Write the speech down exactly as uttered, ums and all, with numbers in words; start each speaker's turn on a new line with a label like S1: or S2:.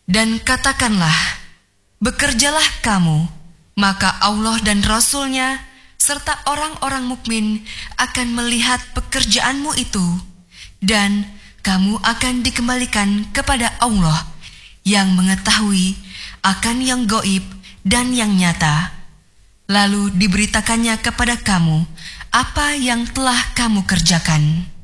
S1: Dan katakanlah, bekerjalah kamu, maka Allah dan Rasul-Nya serta orang-orang mukmin akan melihat pekerjaanmu itu, dan kamu akan dikembalikan kepada Allah yang mengetahui akan yang gaib dan yang nyata. Lalu diberitakannya kepada kamu apa yang telah kamu kerjakan.